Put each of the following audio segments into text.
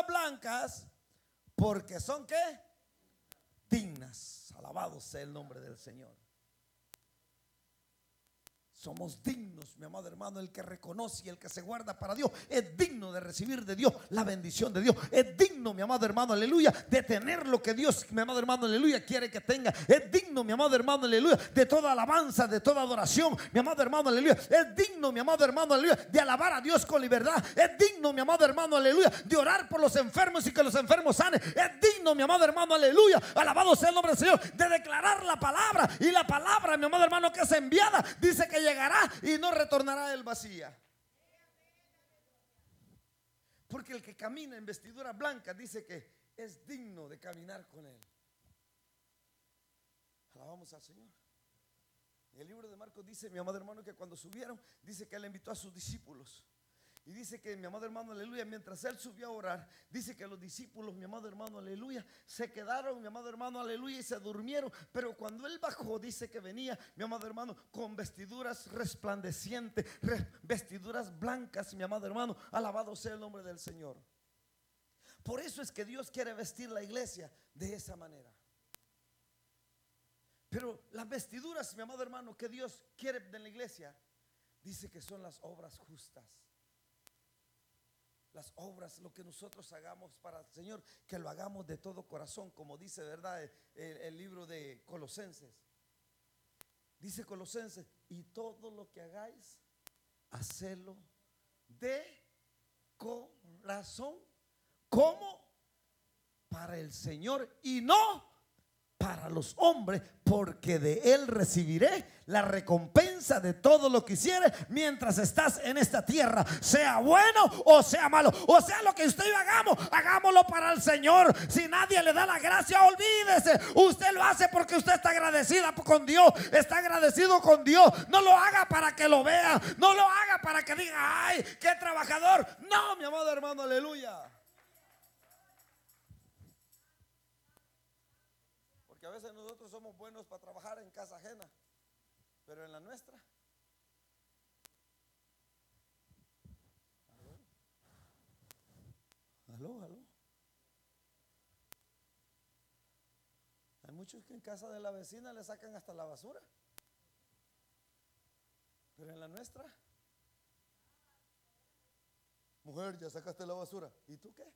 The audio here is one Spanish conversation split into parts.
blancas, porque son ¿qué? Dignas. Alabado sea el nombre del Señor. Somos dignos, mi amado hermano. El que reconoce y el que se guarda para Dios es digno de recibir de Dios la bendición de Dios. Es digno, mi amado hermano, aleluya, de tener lo que Dios, mi amado hermano, aleluya, quiere que tenga. Es digno, mi amado hermano, aleluya, de toda alabanza, de toda adoración, mi amado hermano, aleluya. Es digno, mi amado hermano, aleluya, de alabar a Dios con libertad. Es digno, mi amado hermano, aleluya, de orar por los enfermos y que los enfermos sanen. Es digno, mi amado hermano, aleluya, alabado sea el nombre del Señor, de declarar la palabra. Y la palabra, mi amado hermano, que es enviada, dice que llegará y no retornará el vacía. Porque el que camina en vestidura blanca dice que es digno de caminar con él. Alabamos al Señor. En el libro de Marcos dice, mi amado hermano, que cuando subieron, dice que él invitó a sus discípulos. Y dice que, mi amado hermano, aleluya, mientras él subió a orar, dice que los discípulos, mi amado hermano, aleluya, se quedaron, mi amado hermano, aleluya, y se durmieron. Pero cuando él bajó, dice que venía, mi amado hermano, con vestiduras resplandecientes, vestiduras blancas, mi amado hermano, alabado sea el nombre del Señor. Por eso es que Dios quiere vestir la iglesia de esa manera. Pero las vestiduras, mi amado hermano, que Dios quiere de la iglesia, dice que son las obras justas. Las obras, lo que nosotros hagamos para el Señor, que lo hagamos de todo corazón, como dice, ¿verdad? El libro de Colosenses. Dice Colosenses, y todo lo que hagáis, hacedlo de corazón, como para el Señor y no para los hombres, porque de él recibiré la recompensa de todo lo que hiciere mientras estás en esta tierra, sea bueno o sea malo. O sea, lo que usted y yo hagamos, hagámoslo para el Señor. Si nadie le da la gracia, olvídese. Usted lo hace porque usted está agradecida con Dios, está agradecido con Dios. No lo haga para que lo vea, no lo haga para que diga, ay, qué trabajador. No, mi amado hermano, aleluya. Porque a veces nosotros somos buenos para trabajar en casa ajena, pero en la nuestra. Aló. Hay muchos que en casa de la vecina le sacan hasta la basura, pero en la nuestra, mujer, ya sacaste la basura, ¿y tú qué?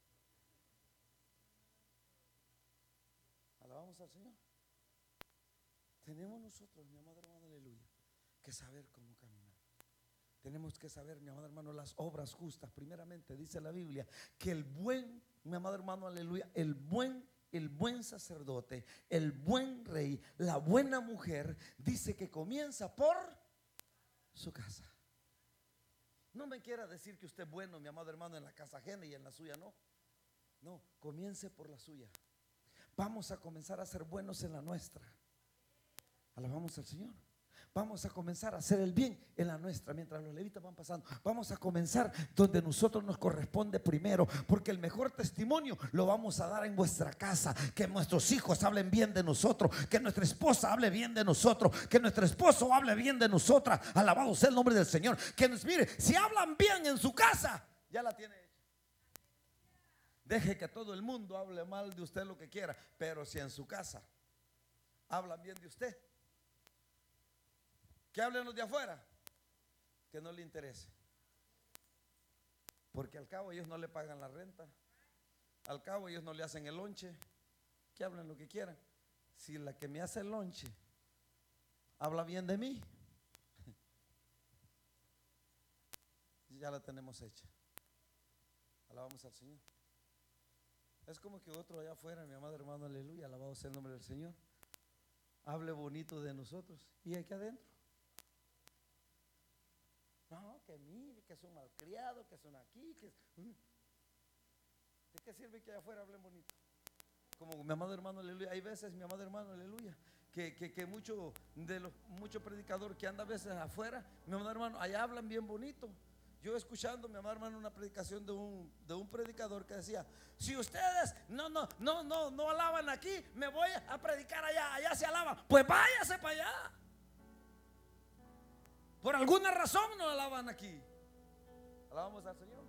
Alabamos al Señor. Tenemos nosotros, mi amado hermano, aleluya, que saber cómo caminar. Tenemos que saber, mi amado hermano, las obras justas. Primeramente dice la Biblia que el buen, mi amado hermano, aleluya, el buen sacerdote, el buen rey, la buena mujer, dice que comienza por su casa. No me quiera decir que usted es bueno, mi amado hermano, en la casa ajena y en la suya no. No, comience por la suya. Vamos a comenzar a ser buenos en la nuestra. Alabamos al Señor. Vamos a comenzar a hacer el bien en la nuestra. Mientras los levitas van pasando, vamos a comenzar donde nosotros nos corresponde primero, porque el mejor testimonio lo vamos a dar en vuestra casa. Que nuestros hijos hablen bien de nosotros, que nuestra esposa hable bien de nosotros, que nuestro esposo hable bien de nosotras. Alabado sea el nombre del Señor. Que nos mire, si hablan bien en su casa, ya la tiene hecha. Deje que todo el mundo hable mal de usted lo que quiera, pero si en su casa hablan bien de usted, que hablen los de afuera, que no le interese, porque al cabo ellos no le pagan la renta, al cabo ellos no le hacen el lonche, que hablen lo que quieran. Si la que me hace el lonche habla bien de mí, ya la tenemos hecha. Alabamos al Señor. Es como que otro allá afuera, mi amado hermano, aleluya, alabado sea el nombre del Señor, hable bonito de nosotros, y aquí adentro, no, que mire, que es un malcriado, que son aquí, que ¿de qué sirve que allá afuera hablen bonito? Como mi amado hermano, aleluya, hay veces, mi amado hermano, aleluya, que mucho predicador que anda a veces afuera, mi amado hermano, allá hablan bien bonito. Yo escuchando, mi amado hermano, una predicación de un predicador que decía: si ustedes no alaban aquí, me voy a predicar allá se alaban. Pues váyase para allá. Por alguna razón no alaban aquí. Alabamos al Señor.